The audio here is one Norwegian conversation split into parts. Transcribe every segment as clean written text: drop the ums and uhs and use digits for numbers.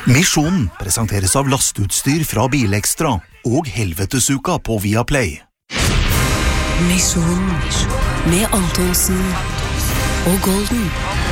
Misjon presenteres av lastutstyr fra Bilekstra og Helvetesuka på Viaplay. Misjon med Antonsen og Golden.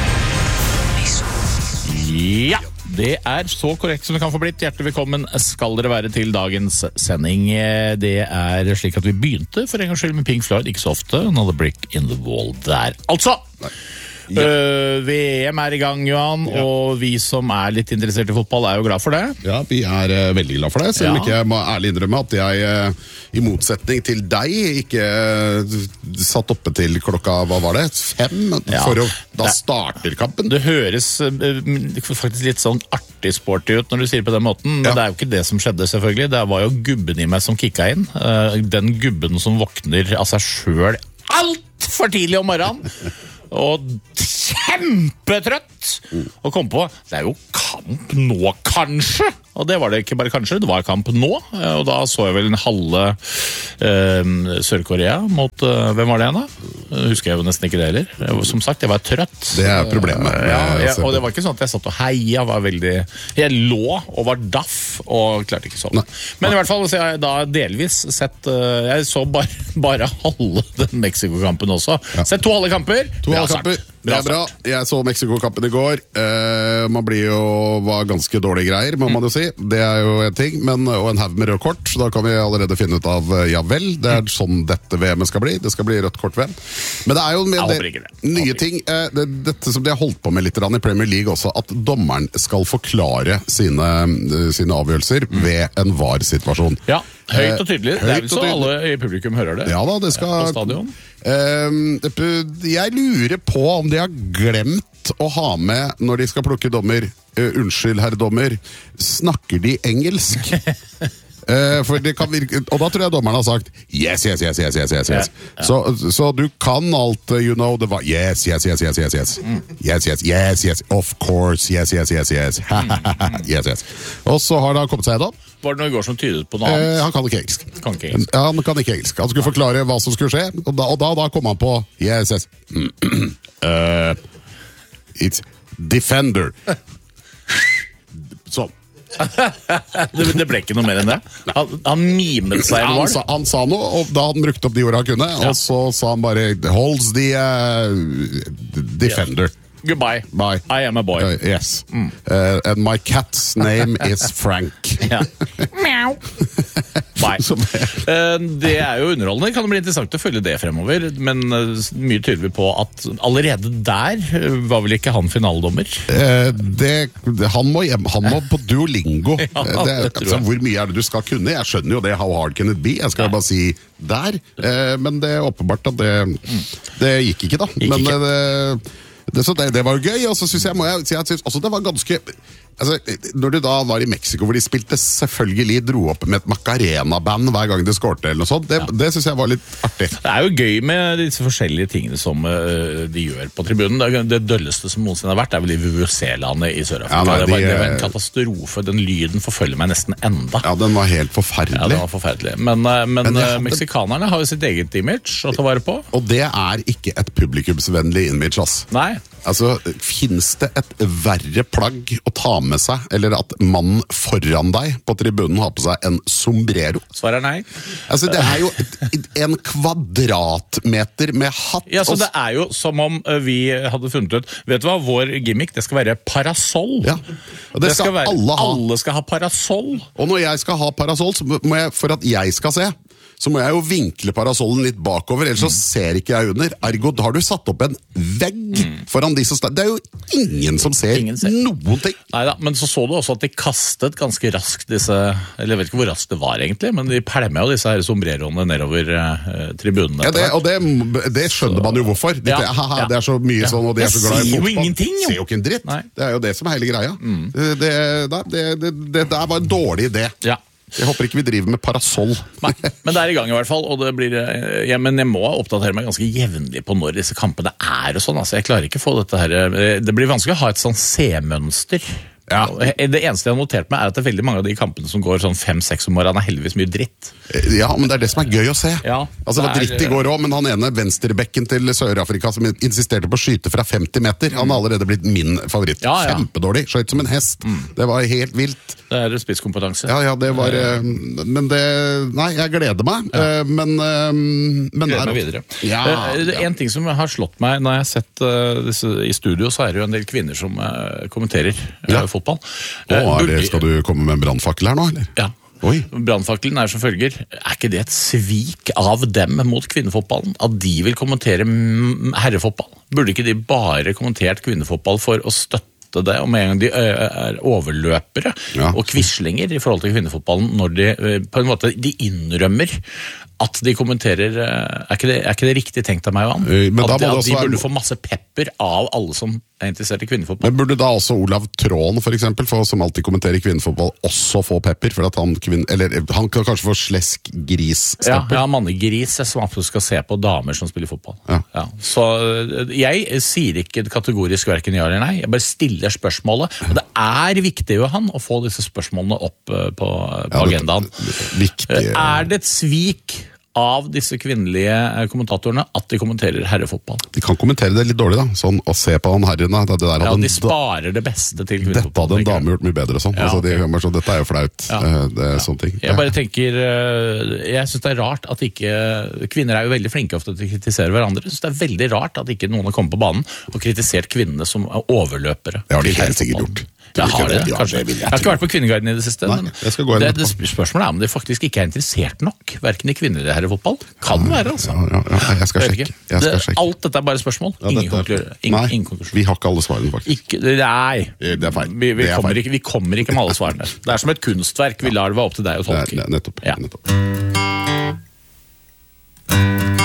Ja, det så korrekt som det kan få blitt. Hjertelig velkommen skal dere være til dagens sending. Det slik at vi begynte for en gang skyld med Pink Floyd, ikke så ofte. Another brick in the wall der. Altså! Ja. VM i gang, Johan, og vi som litt interessert i fotball jo glad for det. Ja, vi veldig glad for det, selv om ikke jeg må ærlig innrømme at jeg, i motsetning til deg, ikke satt oppe til klokka, hva var det? 5? For da starter kampen. Det høres faktisk litt sånn artig sporty ut når du sier på den måten, men det jo ikke det som skjedde selvfølgelig. Det var jo gubben i meg som kicka inn. Den gubben som våkner av seg selv alt for tidlig om morgenen. Og kjempetrøtt og kom på, det jo kamp nå kanskje, og det var det ikke bare kanskje, det var kamp nå, og da så jeg vel en halve Sør-Korea mot, hvem var det igjen da? Husker jeg jo nesten ikke det heller. Som sagt, jeg var trøtt. Det problemet. Og det var ikke sånn at jeg satt og heia, jeg lå og var daff og klarte ikke sånn. Men i hvert fall, så jeg da delvis sett, jeg så bare halve den Mexico-kampen også. Sett 2 halve kamper. Det bra. Jeg så Mexico-kampen i går. Man var ganske dårlige greier, må man jo si. Det jo en ting, og en haug med rød kort. Så da kan vi allerede finne ut av, ja vel, det sånn dette VM skal bli. Det skal bli rødt kort VM. Men det jo med nye ting. Dette som de har holdt på med litt i Premier League også, at dommeren skal forklare sine avgjørelser ved en VAR-situasjon. Ja, høyt og tydelig. Det vel så alle i publikum hører det. Ja da, det skal... På stadion. Jeg lurer på om de har glemt å ha med når de skal plukke dommer. Unnskyld, herr dommer, snakker de engelsk? For det kan virke, og da tror jeg dommeren har sagt yes. Så du kan alt, you know, det var yes. Yes, of course, yes. Og så har det kommet seg da. Var det noe i går som tydet på noe annet? Han kan ikke engelsk. Han kan ikke engelsk. Han skulle forklare hva som skulle skje, og da kom han på yes. It's defender. Sånn. Det ble ikke noe mer enn det. Han mimet seg. Han sa noe, og da hadde han brukt opp de ordene han kunne, og så sa han bare holds the defender. Goodbye. Bye. I am a boy. Yes. And my cat's name is Frank. Meow. Bye. Det jo underholdende. Det kan bli interessant å følge det fremover, men mye tyder vi på at allerede der var vel ikke han finaledommer? Han må på Duolingo. Hvor mye det du skal kunne? Jeg skjønner jo det, how hard can it be? Jeg skal bare si der, men det åpenbart at det gikk ikke da. Det var jo gøy, og så synes jeg det var ganske... når du da var i Mexico, hvor de spilte selvfølgelig dro opp med et Macarena-band hver gang de skårte eller noe sånt, det synes jeg var litt artig. Det jo gøy med disse forskjellige tingene som de gjør på tribunen. Det dølleste som noensinne har vært vel i VVC-landet i Sør-Afrika. Det var en katastrofe. Den lyden forfølger meg nesten enda. Ja, den var helt forferdelig. Ja, den var forferdelig. Men meksikanerne har jo sitt eget image å ta vare på. Og det ikke et publikumsvennlig image, ass. Nei. Altså, finnes det et verre plagg å ta med seg, eller at mannen foran deg på tribunen har på seg en sombrero? Svaret nei. Altså, det jo en kvadratmeter med hatt. Ja, så det jo som om vi hadde funnet ut, vet du hva, vår gimmick, det skal være parasoll. Ja, og det skal alle ha. Alle skal ha parasoll. Og når jeg skal ha parasoll, så må jeg, for at jeg skal se, så må jeg jo vinkle parasollen litt bakover, ellers så ser ikke jeg under. Ergo, da har du satt opp en vegg foran de som står. Det jo ingen som ser noen ting. Neida, men så du også at de kastet ganske raskt disse, eller jeg vet ikke hvor raskt det var egentlig, men de pælmer jo disse her sombreroene nedover tribunene. Ja, og det skjønner man jo hvorfor. Det så mye sånn, og de så glad i fotball. Det jo ingenting, jo. Ser jo ikke en dritt. Nei. Det jo det som hele greia. Det var en dårlig idé. Ja. Jeg håper ikke vi driver med parasoll. Nei, men det i gang i hvert fall, og det blir, men jeg må oppdatere meg ganske jevnlig på når disse kampene og sånn, altså jeg klarer ikke å få dette her, det blir vanskelig å ha et sånn C-mønster Ja. Det eneste jeg har notert meg, at det er veldig mange av de kampene som går sånn 5-6 om morgenen, er heldigvis mye dritt. Ja, men det er det som er gøy å se. Ja, Altså, det var dritt i går også, men han ene venstrebekken til Sør-Afrika som insisterte på å skyte fra 50 meter, han har allerede blitt min favoritt. Ja. Kjempedårlig, skjøt som en hest. Det var helt vilt. Det er spisskompetanse. Ja, det var... Men det... Nei, jeg gleder meg. Men gleder meg videre. En ting som har slått meg når jeg har sett disse i studio, så er det jo en del kvinner som kommenterer fotball. Skal du komme med en brannfakkel her nå, eller? Ja. Brannfakkelen er som følger. Er ikke det et svik av dem mot kvinnefotballen? At de vil kommentere herrefotball? Burde ikke de bare kommentert kvinnefotball for å støtte det, og med en gang de er overløpere og quislinger i forhold til kvinnefotballen, når de på en måte de innrømmer at de kommenterer, er ikke det riktig tenkt av meg, Johan? At de burde få masse pepper av alle som er interessert i kvinnefotball. Men burde da også Olav Tråen, for eksempel, som alltid kommenterer kvinnefotball, også få pepper? For at han kan kanskje få slesk gris-stempel? Ja, mannegris som absolutt skal se på damer som spiller fotball. Ja. Så jeg sier ikke kategorisk hverken ja eller nei, jeg bare stiller spørsmålet. Og det er viktig, Johan, å få disse spørsmålene opp på agendaen. Viktig. Er det et svik av disse kvinnelige kommentatorene at de kommenterer herrefotball? De kan kommentere det litt dårlig da, sånn å se på han herren. De sparer det beste til kvinnefotball. Dette hadde en dame gjort mye bedre sånn. Altså, de kommer sånn, dette er jo flaut. Det er sånne ting. Jeg bare tenker, jeg synes det er rart at ikke, kvinner er jo veldig flinke ofte til å kritisere hverandre, jeg synes det er veldig rart at ikke noen har kommet på banen og kritisert kvinnene som overløpere. Det har de helt sikkert gjort. Jeg har ikke vært på Kvinneguiden i det siste, men det spørsmålet er om de faktisk ikke er interessert nok, hverken i kvinner eller herrefotball. Kan være, altså. Jeg skal sjekke. Alt dette er bare spørsmål. Ingen konklusjon. Vi har ikke alle svarene, faktisk. Nei, det er feil. Vi kommer ikke med alle svarene. Det er som et kunstverk, vi lar det være opp til deg å tolke. Nettopp.